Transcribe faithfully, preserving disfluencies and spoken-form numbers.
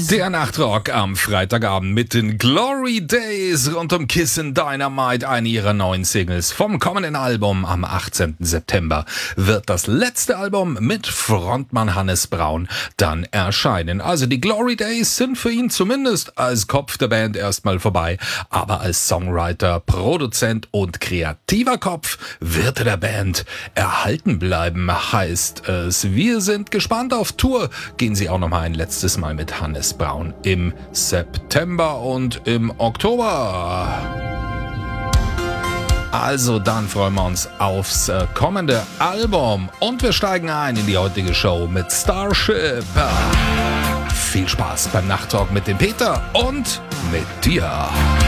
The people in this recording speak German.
Der Nachtrock am Freitagabend mit den Glory Days rund um Kissin' Dynamite, eine ihrer neuen Singles vom kommenden Album. Am achtzehnten September wird das letzte Album mit Frontmann Hannes Brown dann erscheinen. Also die Glory Days sind für ihn zumindest als Kopf der Band erstmal vorbei, aber als Songwriter, Produzent und kreativer Kopf wird er der Band erhalten bleiben, heißt es. Wir sind gespannt auf Tour. Gehen sie auch noch mal ein letztes Mal mit Hannes Brown im September und im Oktober. Also dann freuen wir uns aufs kommende Album und wir steigen ein in die heutige Show mit Starship. Viel Spaß beim Nachttalk mit dem Peter und mit dir.